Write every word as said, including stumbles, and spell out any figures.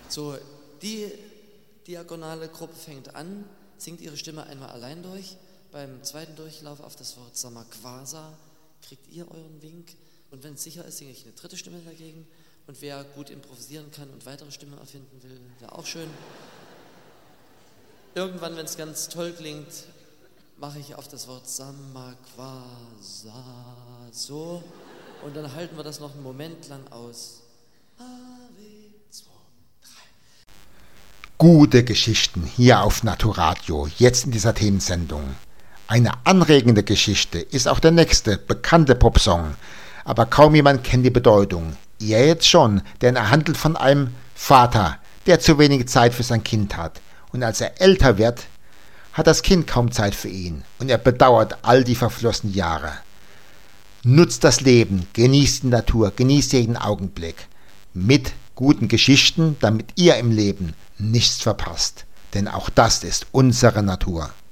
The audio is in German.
So, die diagonale Gruppe fängt an, singt ihre Stimme einmal allein durch. Beim zweiten Durchlauf auf das Wort Samaquasa kriegt ihr euren Wink. Und wenn es sicher ist, singe ich eine dritte Stimme dagegen. Und wer gut improvisieren kann und weitere Stimmen erfinden will, wäre auch schön. Irgendwann, wenn es ganz toll klingt, mache ich auf das Wort Samaquasa so. Und dann halten wir das noch einen Moment lang aus. Gute Geschichten hier auf Naturadio, jetzt in dieser Themensendung. Eine anregende Geschichte ist auch der nächste bekannte Popsong, aber kaum jemand kennt die Bedeutung. Ihr jetzt schon, denn er handelt von einem Vater, der zu wenig Zeit für sein Kind hat. Und als er älter wird, hat das Kind kaum Zeit für ihn und er bedauert all die verflossenen Jahre. Nutzt das Leben, genießt die Natur, genießt jeden Augenblick mit guten Geschichten, damit ihr im Leben nichts verpasst. Denn auch das ist unsere Natur.